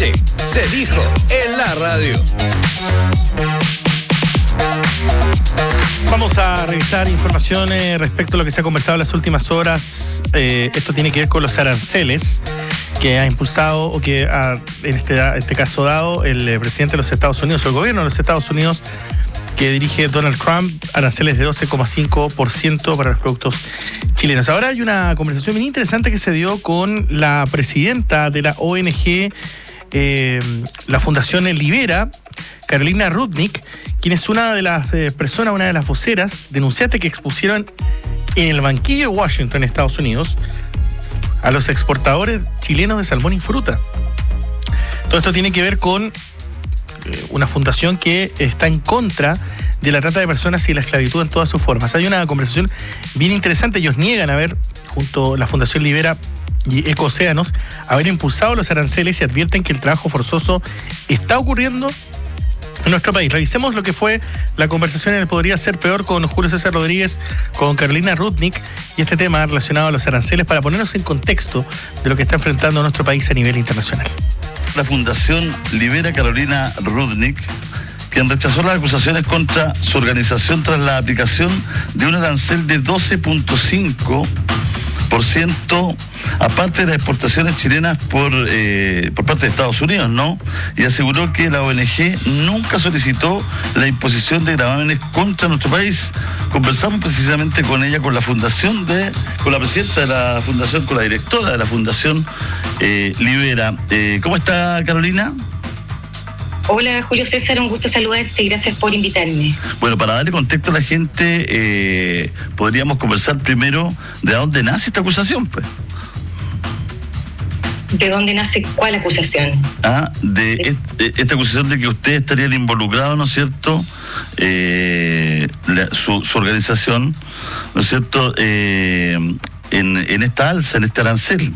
Anoche se dijo en la radio. Vamos a revisar informaciones respecto a lo que se ha conversado en las últimas horas. Esto tiene que ver con los aranceles que ha impulsado o que ha, en este caso dado el presidente de los Estados Unidos, o el gobierno de los Estados Unidos, que dirige Donald Trump, aranceles de 12,5% para los productos chilenos. Ahora hay una conversación bien interesante que se dio con la presidenta de la ONG, la Fundación Libera, Carolina Rudnick, quien es una de las personas, una de las voceras, denunciantes que expusieron en el banquillo de Washington, Estados Unidos, a los exportadores chilenos de salmón y fruta. Todo esto tiene que ver con una fundación que está en contra de la trata de personas y la esclavitud en todas sus formas. Hay una conversación bien interesante. Ellos niegan haber, junto a la Fundación Libera y Ecocéanos, haber impulsado los aranceles y advierten que el trabajo forzoso está ocurriendo en nuestro país. Revisemos lo que fue la conversación en el Podría Ser Peor con Julio César Rodríguez, con Carolina Rudnick y este tema relacionado a los aranceles para ponernos en contexto de lo que está enfrentando nuestro país a nivel internacional. La Fundación Libera, Carolina Rudnick, quien rechazó las acusaciones contra su organización tras la aplicación de un arancel de 12,5%, aparte de las exportaciones chilenas por parte de Estados Unidos, ¿no? Y aseguró que la ONG nunca solicitó la imposición de gravámenes contra nuestro país. Conversamos precisamente con ella, con la presidenta de la Fundación, con la directora de la Fundación Libera. ¿Cómo está, Carolina? Hola, Julio César, un gusto saludarte y gracias por invitarme. Bueno, para darle contexto a la gente, podríamos conversar primero de dónde nace esta acusación, pues. ¿De dónde nace cuál acusación? De esta acusación de que ustedes estarían involucrados, ¿no es cierto? Su organización, ¿no es cierto? En esta alza, en este arancel.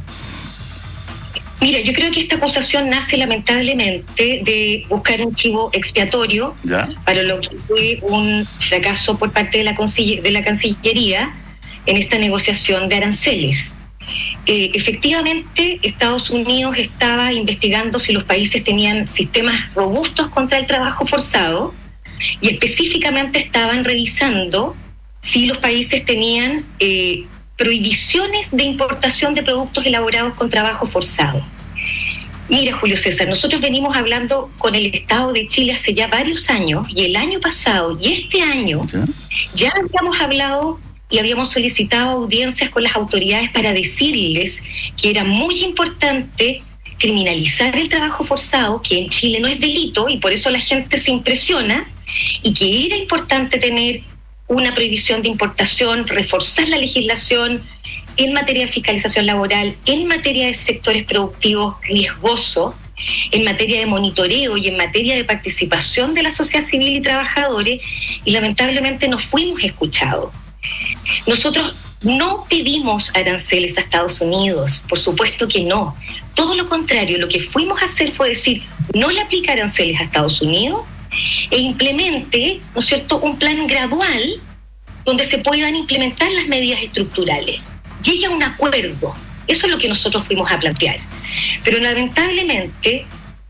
Mira, yo creo que esta acusación nace lamentablemente de buscar un chivo expiatorio, ¿ya?, para lo que fue un fracaso por parte de la Cancillería en esta negociación de aranceles. Efectivamente, Estados Unidos estaba investigando si los países tenían sistemas robustos contra el trabajo forzado y específicamente estaban revisando si los países tenían prohibiciones de importación de productos elaborados con trabajo forzado. Mira, Julio César, nosotros venimos hablando con el Estado de Chile hace ya varios años, y el año pasado y este año ya habíamos hablado y habíamos solicitado audiencias con las autoridades para decirles que era muy importante criminalizar el trabajo forzado, que en Chile no es delito y por eso la gente se impresiona, y que era importante tener una prohibición de importación, reforzar la legislación en materia de fiscalización laboral, en materia de sectores productivos riesgosos, en materia de monitoreo y en materia de participación de la sociedad civil y trabajadores, y lamentablemente no fuimos escuchados. Nosotros no pedimos aranceles a Estados Unidos, por supuesto que no. Todo lo contrario, lo que fuimos a hacer fue decir, no le aplica aranceles a Estados Unidos e implemente, ¿no es cierto?, un plan gradual donde se puedan implementar las medidas estructurales. Llegue a un acuerdo. Eso es lo que nosotros fuimos a plantear. Pero lamentablemente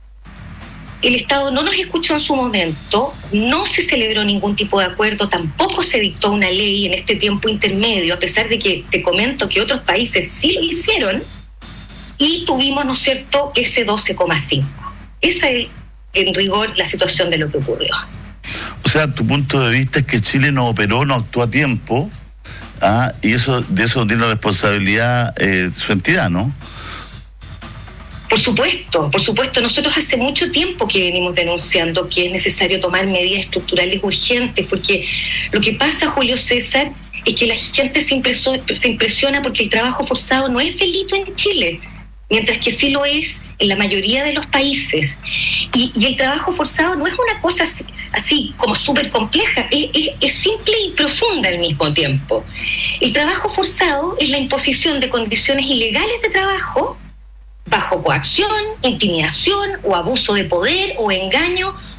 el Estado no nos escuchó en su momento, no se celebró ningún tipo de acuerdo, tampoco se dictó una ley en este tiempo intermedio, a pesar de que te comento que otros países sí lo hicieron, y tuvimos, ¿no es cierto?, ese 12,5. Esa es, en rigor, la situación de lo que ocurrió. O sea, tu punto de vista es que Chile no operó, no actuó a tiempo, y de eso tiene la responsabilidad su entidad, ¿no? Por supuesto. Nosotros hace mucho tiempo que venimos denunciando que es necesario tomar medidas estructurales urgentes, porque lo que pasa, Julio César, es que la gente se impresiona porque el trabajo forzado no es delito en Chile, mientras que sí lo es en la mayoría de los países. Y el trabajo forzado no es una cosa así como súper compleja, es simple y profunda al mismo tiempo. El trabajo forzado es la imposición de condiciones ilegales de trabajo bajo coacción, intimidación o abuso de poder o engaño